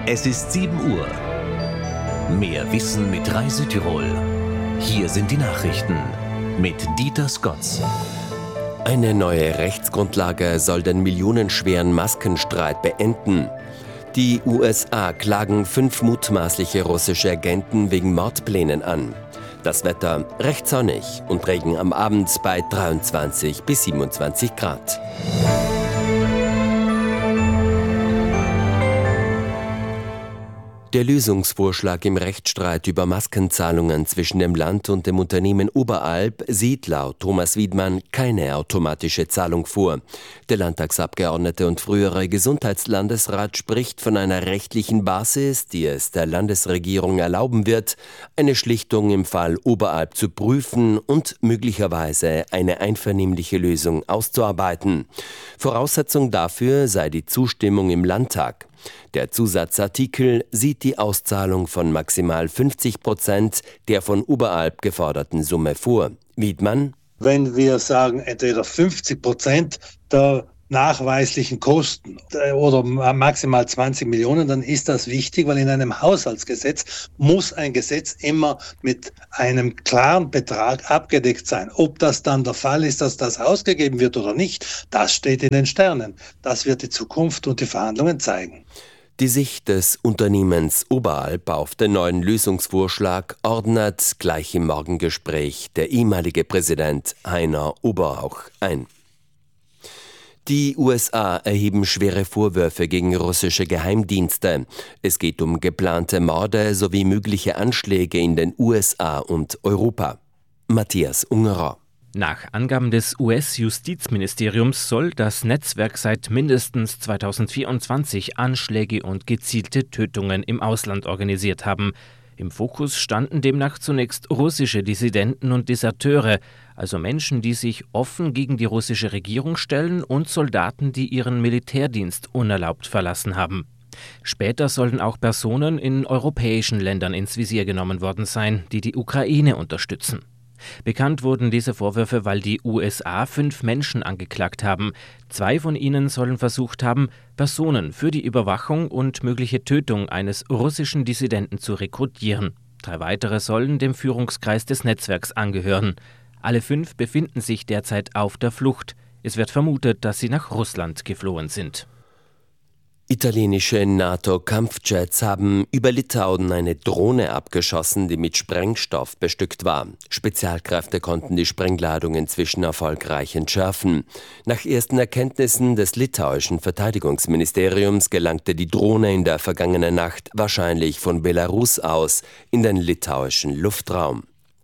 Es ist 7 Uhr. Mehr Wissen mit Rai Südtirol. Hier sind die Nachrichten mit Dieter Skotz. Eine neue Rechtsgrundlage soll den millionenschweren Maskenstreit beenden. Die USA klagen 5 mutmaßliche russische Agenten wegen Mordplänen an. Das Wetter recht sonnig und Regen am Abend bei 23 bis 27 Grad. Der Lösungsvorschlag im Rechtsstreit über Maskenzahlungen zwischen dem Land und dem Unternehmen Oberalp sieht laut Thomas Wiedmann keine automatische Zahlung vor. Der Landtagsabgeordnete und frühere Gesundheitslandesrat spricht von einer rechtlichen Basis, die es der Landesregierung erlauben wird, eine Schlichtung im Fall Oberalp zu prüfen und möglicherweise eine einvernehmliche Lösung auszuarbeiten. Voraussetzung dafür sei die Zustimmung im Landtag. Der Zusatzartikel sieht die Auszahlung von maximal 50% der von Oberalp geforderten Summe vor. Wiedmann: Wenn wir sagen, entweder 50% der nachweislichen Kosten oder maximal 20 Millionen, dann ist das wichtig, weil in einem Haushaltsgesetz muss ein Gesetz immer mit einem klaren Betrag abgedeckt sein. Ob das dann der Fall ist, dass das ausgegeben wird oder nicht, das steht in den Sternen. Das wird die Zukunft und die Verhandlungen zeigen. Die Sicht des Unternehmens Oberalp auf den neuen Lösungsvorschlag ordnet gleich im Morgengespräch der ehemalige Präsident Heiner Oberauch ein. Die USA erheben schwere Vorwürfe gegen russische Geheimdienste. Es geht um geplante Morde sowie mögliche Anschläge in den USA und Europa. Matthias Ungerer. Nach Angaben des US-Justizministeriums soll das Netzwerk seit mindestens 2024 Anschläge und gezielte Tötungen im Ausland organisiert haben. Im Fokus standen demnach zunächst russische Dissidenten und Deserteure, also Menschen, die sich offen gegen die russische Regierung stellen, und Soldaten, die ihren Militärdienst unerlaubt verlassen haben. Später sollen auch Personen in europäischen Ländern ins Visier genommen worden sein, die die Ukraine unterstützen. Bekannt wurden diese Vorwürfe, weil die USA 5 Menschen angeklagt haben. 2 von ihnen sollen versucht haben, Personen für die Überwachung und mögliche Tötung eines russischen Dissidenten zu rekrutieren. 3 weitere sollen dem Führungskreis des Netzwerks angehören. Alle 5 befinden sich derzeit auf der Flucht. Es wird vermutet, dass sie nach Russland geflohen sind. Italienische NATO-Kampfjets haben über Litauen eine Drohne abgeschossen, die mit Sprengstoff bestückt war. Spezialkräfte konnten die Sprengladung inzwischen erfolgreich entschärfen. Nach ersten Erkenntnissen des litauischen Verteidigungsministeriums gelangte die Drohne in der vergangenen Nacht wahrscheinlich von Belarus aus in den litauischen Luftraum.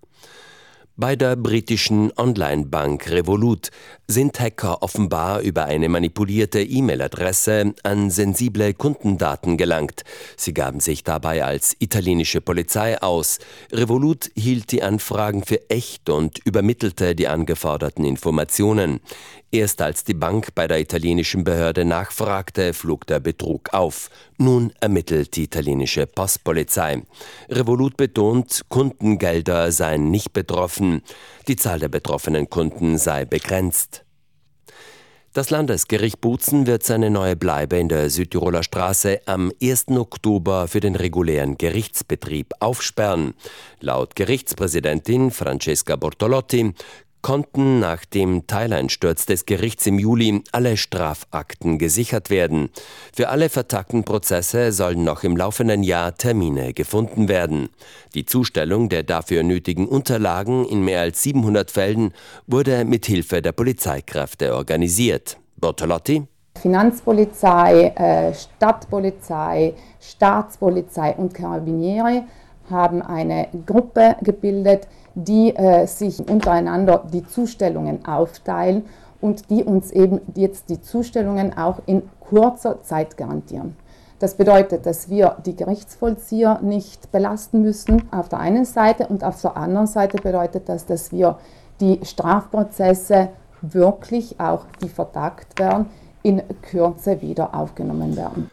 Bei der britischen Online-Bank Revolut sind Hacker offenbar über eine manipulierte E-Mail-Adresse an sensible Kundendaten gelangt. Sie gaben sich dabei als italienische Polizei aus. Revolut hielt die Anfragen für echt und übermittelte die angeforderten Informationen. Erst als die Bank bei der italienischen Behörde nachfragte, flog der Betrug auf. Nun ermittelt die italienische Postpolizei. Revolut betont, Kundengelder seien nicht betroffen. Die Zahl der betroffenen Kunden sei begrenzt. Das Landesgericht Bozen wird seine neue Bleibe in der Südtiroler Straße am 1. Oktober für den regulären Gerichtsbetrieb aufsperren. Laut Gerichtspräsidentin Francesca Bortolotti konnten nach dem Teileinsturz des Gerichts im Juli alle Strafakten gesichert werden. Für alle vertagten Prozesse sollen noch im laufenden Jahr Termine gefunden werden. Die Zustellung der dafür nötigen Unterlagen in mehr als 700 Fällen wurde mit Hilfe der Polizeikräfte organisiert. Bortolotti: Finanzpolizei, Stadtpolizei, Staatspolizei und Carabinieri haben eine Gruppe gebildet, die sich untereinander die Zustellungen aufteilen und die uns eben jetzt die Zustellungen auch in kurzer Zeit garantieren. Das bedeutet, dass wir die Gerichtsvollzieher nicht belasten müssen auf der einen Seite, und auf der anderen Seite bedeutet das, dass wir die Strafprozesse wirklich auch, die vertagt werden, in Kürze wieder aufgenommen werden.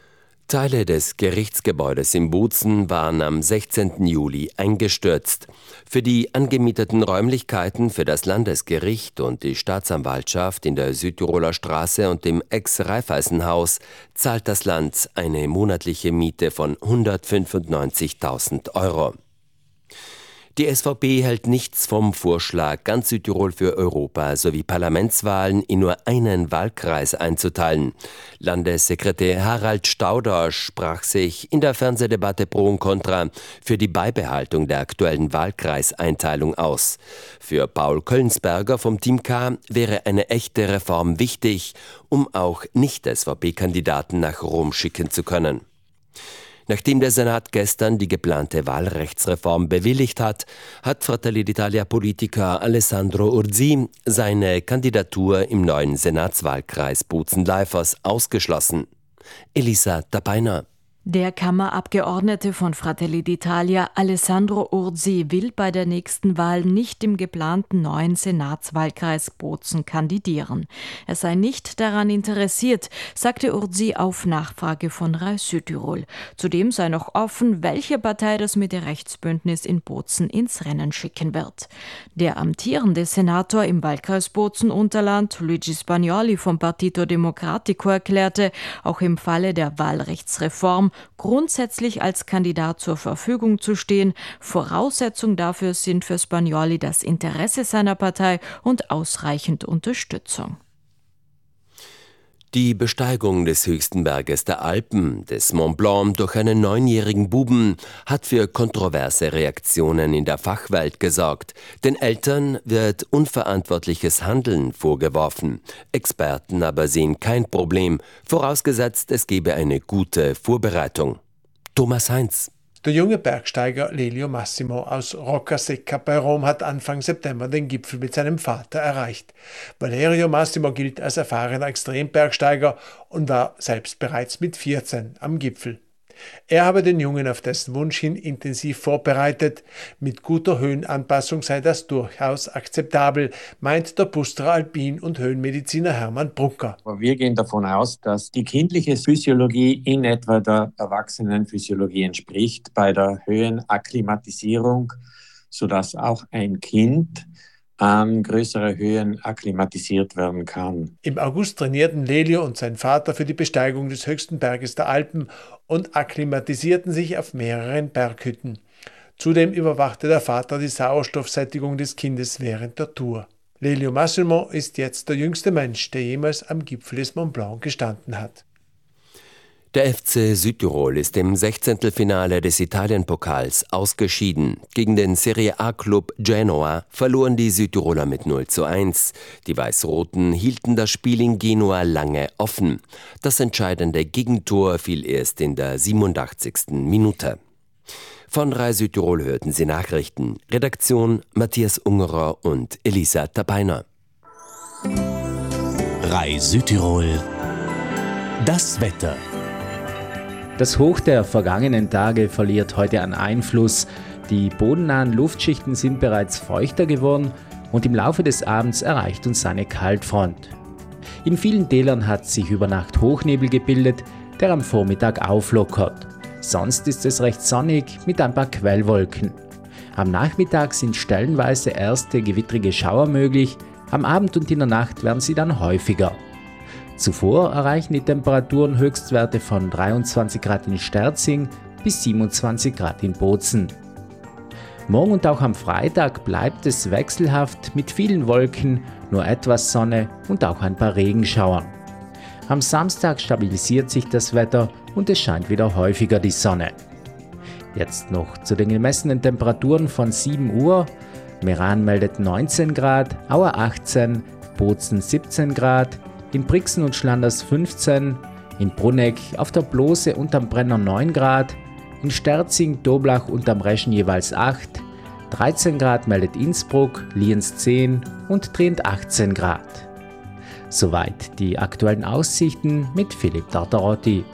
Teile des Gerichtsgebäudes in Bozen waren am 16. Juli eingestürzt. Für die angemieteten Räumlichkeiten für das Landesgericht und die Staatsanwaltschaft in der Südtiroler Straße und dem Ex-Raiffeisenhaus zahlt das Land eine monatliche Miete von 195.000 Euro. Die SVP hält nichts vom Vorschlag, ganz Südtirol für Europa sowie Parlamentswahlen in nur einen Wahlkreis einzuteilen. Landessekretär Harald Stauder sprach sich in der Fernsehdebatte Pro und Contra für die Beibehaltung der aktuellen Wahlkreiseinteilung aus. Für Paul Köllensberger vom Team K wäre eine echte Reform wichtig, um auch Nicht-SVP-Kandidaten nach Rom schicken zu können. Nachdem der Senat gestern die geplante Wahlrechtsreform bewilligt hat, hat Fratelli d'Italia-Politiker Alessandro Urzi seine Kandidatur im neuen Senatswahlkreis Bozen-Leifers ausgeschlossen. Elisa Tapaina. Der Kammerabgeordnete von Fratelli d'Italia, Alessandro Urzi, will bei der nächsten Wahl nicht im geplanten neuen Senatswahlkreis Bozen kandidieren. Er sei nicht daran interessiert, sagte Urzi auf Nachfrage von RAI Südtirol. Zudem sei noch offen, welche Partei das Mitte-Rechts-Bündnis in Bozen ins Rennen schicken wird. Der amtierende Senator im Wahlkreis Bozen-Unterland, Luigi Spagnoli vom Partito Democratico, erklärte, auch im Falle der Wahlrechtsreform grundsätzlich als Kandidat zur Verfügung zu stehen. Voraussetzung dafür sind für Spagnoli das Interesse seiner Partei und ausreichend Unterstützung. Die Besteigung des höchsten Berges der Alpen, des Mont Blanc, durch einen 9-jährigen Buben hat für kontroverse Reaktionen in der Fachwelt gesorgt. Den Eltern wird unverantwortliches Handeln vorgeworfen. Experten aber sehen kein Problem, vorausgesetzt es gebe eine gute Vorbereitung. Thomas Heinz. Der junge Bergsteiger Lelio Massimo aus Roccasecca bei Rom hat Anfang September den Gipfel mit seinem Vater erreicht. Valerio Massimo gilt als erfahrener Extrembergsteiger und war selbst bereits mit 14 am Gipfel. Er habe den Jungen auf dessen Wunsch hin intensiv vorbereitet. Mit guter Höhenanpassung sei das durchaus akzeptabel, meint der Busterer Alpin- und Höhenmediziner Hermann Brucker. Wir gehen davon aus, dass die kindliche Physiologie in etwa der Erwachsenenphysiologie entspricht bei der Höhenakklimatisierung, sodass auch ein Kind an größere Höhen akklimatisiert werden kann. Im August trainierten Lelio und sein Vater für die Besteigung des höchsten Berges der Alpen und akklimatisierten sich auf mehreren Berghütten. Zudem überwachte der Vater die Sauerstoffsättigung des Kindes während der Tour. Lelio Massimo ist jetzt der jüngste Mensch, der jemals am Gipfel des Mont Blanc gestanden hat. Der FC Südtirol ist im 16. Finale des Italienpokals ausgeschieden. Gegen den Serie A-Club Genoa verloren die Südtiroler mit 0:1. Die Weiß-Roten hielten das Spiel in Genua lange offen. Das entscheidende Gegentor fiel erst in der 87. Minute. Von RAI Südtirol hörten Sie Nachrichten. Redaktion Matthias Ungerer und Elisa Tapaina. RAI Südtirol. Das Wetter. Das Hoch der vergangenen Tage verliert heute an Einfluss. Die bodennahen Luftschichten sind bereits feuchter geworden und im Laufe des Abends erreicht uns eine Kaltfront. In vielen Tälern hat sich über Nacht Hochnebel gebildet, der am Vormittag auflockert. Sonst ist es recht sonnig mit ein paar Quellwolken. Am Nachmittag sind stellenweise erste gewittrige Schauer möglich, am Abend und in der Nacht werden sie dann häufiger. Zuvor erreichen die Temperaturen Höchstwerte von 23 Grad in Sterzing bis 27 Grad in Bozen. Morgen und auch am Freitag bleibt es wechselhaft mit vielen Wolken, nur etwas Sonne und auch ein paar Regenschauern. Am Samstag stabilisiert sich das Wetter und es scheint wieder häufiger die Sonne. Jetzt noch zu den gemessenen Temperaturen von 7 Uhr. Meran meldet 19 Grad, Auer 18, Bozen 17 Grad, in Brixen und Schlanders 15, in Bruneck auf der Blose und am Brenner 9 Grad, in Sterzing, Doblach und am Reschen jeweils 8, 13 Grad meldet Innsbruck, Lienz 10 und Trient 18 Grad. Soweit die aktuellen Aussichten mit Philipp Tartarotti.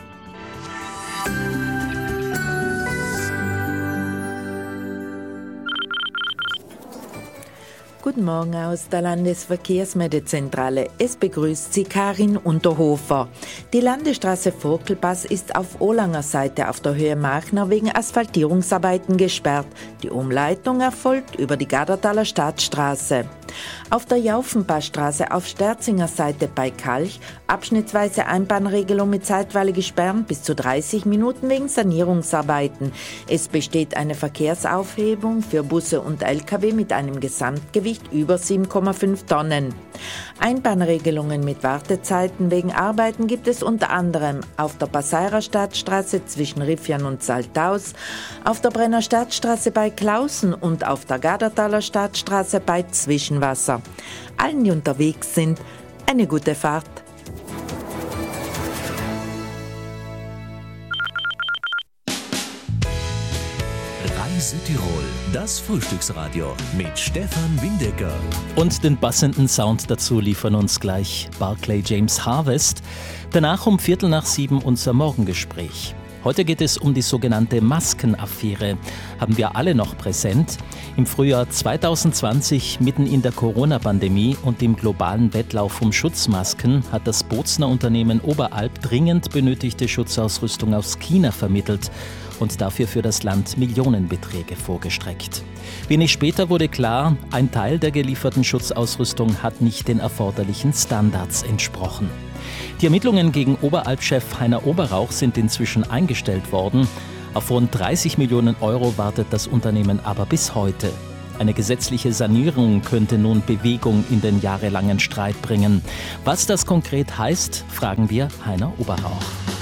Guten Morgen aus der Landesverkehrsmeldezentrale. Es begrüßt Sie Karin Unterhofer. Die Landesstraße Vogtelpass ist auf Olanger Seite auf der Höhe Machner wegen Asphaltierungsarbeiten gesperrt. Die Umleitung erfolgt über die Gardertaler Stadtstraße. Auf der Jaufenpassstraße auf Sterzinger Seite bei Kalch abschnittsweise Einbahnregelung mit zeitweiligen Sperren bis zu 30 Minuten wegen Sanierungsarbeiten. Es besteht eine Verkehrsaufhebung für Busse und Lkw mit einem Gesamtgewicht über 7,5 Tonnen. Einbahnregelungen mit Wartezeiten wegen Arbeiten gibt es unter anderem auf der Passeirer Stadtstraße zwischen Riffian und Salthaus, auf der Brenner Stadtstraße bei Klausen und auf der Gardertaler Stadtstraße bei Zwischenwasser. Allen, die unterwegs sind, eine gute Fahrt. Südtirol, das Frühstücksradio mit Stefan Windecker. Und den passenden Sound dazu liefern uns gleich Barclay James Harvest. Danach um 6:15 unser Morgengespräch. Heute geht es um die sogenannte Maskenaffäre. Haben wir alle noch präsent? Im Frühjahr 2020, mitten in der Corona-Pandemie und im globalen Wettlauf um Schutzmasken, hat das Bozner Unternehmen Oberalp dringend benötigte Schutzausrüstung aus China vermittelt und dafür für das Land Millionenbeträge vorgestreckt. Wenig später wurde klar, ein Teil der gelieferten Schutzausrüstung hat nicht den erforderlichen Standards entsprochen. Die Ermittlungen gegen Oberalp-Chef Heiner Oberrauch sind inzwischen eingestellt worden. Auf rund 30 Millionen Euro wartet das Unternehmen aber bis heute. Eine gesetzliche Sanierung könnte nun Bewegung in den jahrelangen Streit bringen. Was das konkret heißt, fragen wir Heiner Oberrauch.